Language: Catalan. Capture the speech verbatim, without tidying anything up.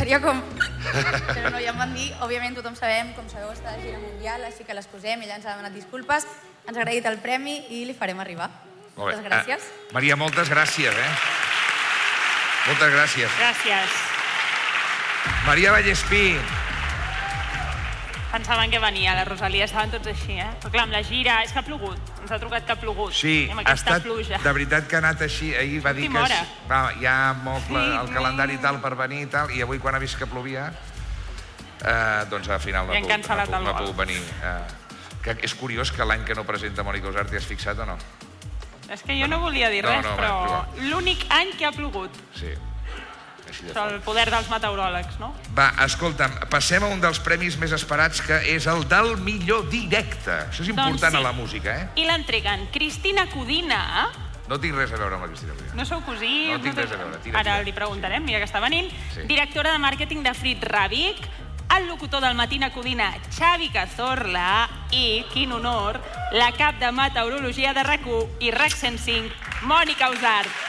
seria com... Però no, ja em van dir, òbviament tothom sabem, com sabeu, està de gira mundial, així que l'excusem, ella ens ha demanat disculpes, ens ha agraït el premi i li farem arribar. Moltes gràcies. Uh, Maria, moltes gràcies, eh? Moltes gràcies. Gràcies. Maria Vallespí. Pensaven que venia, la Rosalia, estaven tots així, eh? Però clar, amb la gira, és que ha plogut. Ens ha trucat que ha plogut. Sí, ha estat, de veritat que ha anat així. Ahir va dir que va, hi ha molt el calendari tal per venir i tal, i avui quan ha vist que plovia, eh, doncs al final no ha pogut venir. Eh, que és curiós que l'any que no presenta Mònica Usart, has fixat o no? És que jo no volia dir res, però l'únic any que ha plogut. Sí. El poder dels meteoròlegs, no? Va, escolta'm, passem a un dels premis més esperats, que és el del millor directe. Això és important a la música, eh? I l'entreguen Cristina Codina. No tinc res a veure amb la Cristina Codina. No sou cosins? No tinc res a veure. Tira, Ara li preguntarem, mira que està venint. Directora de màrqueting de Frit Ràbic, el locutor del Matina Codina, Xavi Cazorla, i, quin honor, la cap de meteorologia de RAC u i RAC cent cinc, Mònica Usart.